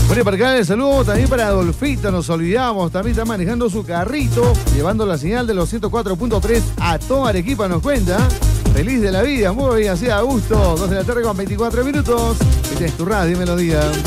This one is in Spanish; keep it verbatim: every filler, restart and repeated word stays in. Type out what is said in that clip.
Bueno, para acá el saludo también para Adolfito, nos olvidamos, también está manejando su carrito, llevando la señal de los ciento cuatro punto tres a toda Arequipa, nos cuenta. Feliz de la vida, muy bien, así a gusto. dos de la tarde con veinticuatro minutos. Esta es tu radio, melodía.